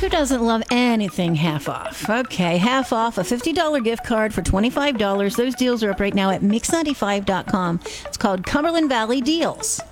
Who doesn't love anything half off? Okay, half off a $50 gift card for $25. Those deals are up right now at mix95.com. It's called Cumberland Valley Deals.